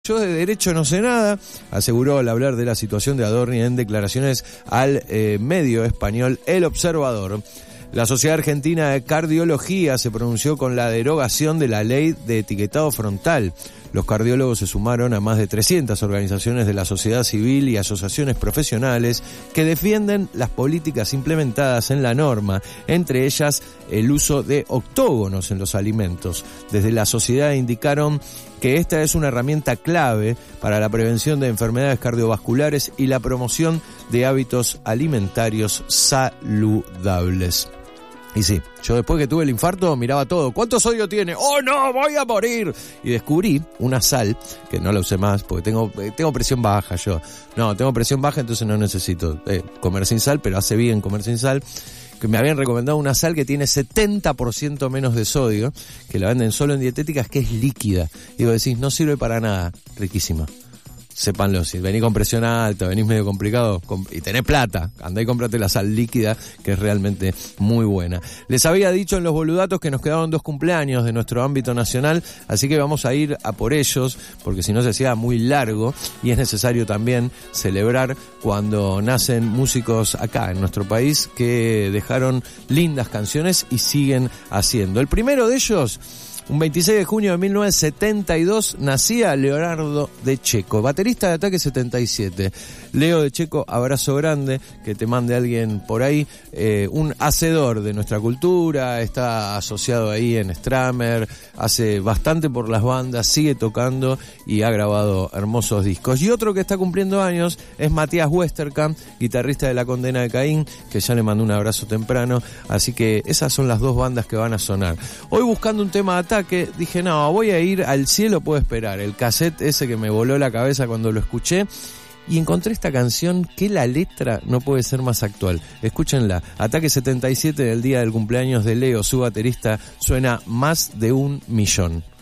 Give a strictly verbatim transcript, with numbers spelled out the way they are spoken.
Yo de derecho no sé nada, aseguró al hablar de la situación de Adorni en declaraciones al eh, medio español El Observador. La Sociedad Argentina de Cardiología se pronunció con la derogación de la ley de etiquetado frontal. Los cardiólogos se sumaron a más de trescientas organizaciones de la sociedad civil y asociaciones profesionales que defienden las políticas implementadas en la norma, entre ellas el uso de octógonos en los alimentos. Desde la sociedad indicaron que esta es una herramienta clave para la prevención de enfermedades cardiovasculares y la promoción de hábitos alimentarios saludables. Y sí, yo después que tuve el infarto miraba todo. ¿Cuánto sodio tiene? ¡Oh no, voy a morir! Y descubrí una sal, que no la usé más porque tengo, tengo presión baja yo. No, tengo presión baja, entonces no necesito eh, comer sin sal, pero hace bien comer sin sal. Que me habían recomendado una sal que tiene setenta por ciento menos de sodio, que la venden solo en dietéticas, que es líquida. Y vos decís, no sirve para nada, riquísima. Sépanlo, si venís con presión alta, venís medio complicado y tenés plata, andá y cómprate la sal líquida, que es realmente muy buena. Les había dicho en los boludatos que nos quedaban dos cumpleaños de nuestro ámbito nacional, así que vamos a ir a por ellos, porque si no se hacía muy largo, y es necesario también celebrar cuando nacen músicos acá en nuestro país que dejaron lindas canciones y siguen haciendo. El primero de ellos, un veintiséis de junio de mil novecientos setenta y dos, nacía Leonardo de Checo, baterista de Ataque setenta y siete. Leo de Checo, abrazo grande, que te mande alguien por ahí, eh, un hacedor de nuestra cultura, está asociado ahí en Stramer, hace bastante por las bandas, sigue tocando y ha grabado hermosos discos. Y otro que está cumpliendo años es Matías Westerkamp, guitarrista de La Condena de Caín, que ya le mandó un abrazo temprano, así que esas son las dos bandas que van a sonar. Hoy buscando un tema de Ataque, dije, no, voy a ir al cielo, puedo esperar, el cassette ese que me voló la cabeza cuando lo escuché, y encontré esta canción que la letra no puede ser más actual. Escúchenla, Ataque setenta y siete, del día del cumpleaños de Leo, su baterista, suena Más de un millón.